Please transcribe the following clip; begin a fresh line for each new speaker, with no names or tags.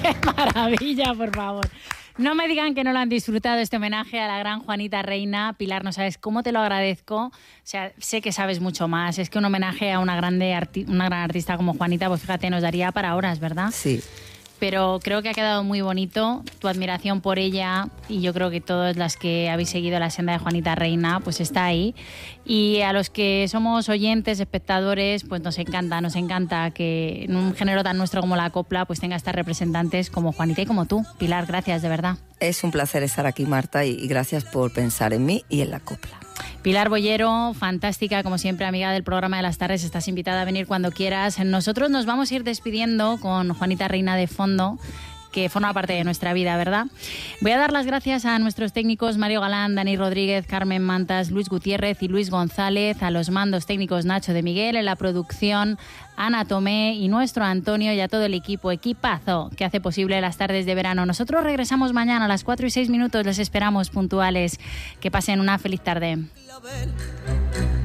¡Qué maravilla, por favor! No me digan que no lo han disfrutado este homenaje a la gran Juanita Reina. Pilar, no sabes cómo te lo agradezco. O sea, sé que sabes mucho más. Es que un homenaje a una gran artista como Juanita, pues fíjate, nos daría para horas, ¿verdad?
Sí.
Pero creo que ha quedado muy bonito tu admiración por ella, y yo creo que todas las que habéis seguido la senda de Juanita Reina pues está ahí, y a los que somos oyentes, espectadores, pues nos encanta que en un género tan nuestro como la copla pues tenga estas representantes como Juanita y como tú. Pilar, gracias de verdad.
Es un placer estar aquí, Marta, y gracias por pensar en mí y en la copla.
Pilar Boyero, fantástica, como siempre, amiga del programa de las tardes, estás invitada a venir cuando quieras. Nosotros nos vamos a ir despidiendo con Juanita Reina de fondo, que forma parte de nuestra vida, ¿verdad? Voy a dar las gracias a nuestros técnicos Mario Galán, Dani Rodríguez, Carmen Mantas, Luis Gutiérrez y Luis González, a los mandos técnicos Nacho de Miguel, en la producción Ana Tomé y nuestro Antonio, y a todo el equipazo que hace posible las tardes de verano. Nosotros regresamos mañana a las 4:06, les esperamos puntuales. Que pasen una feliz tarde.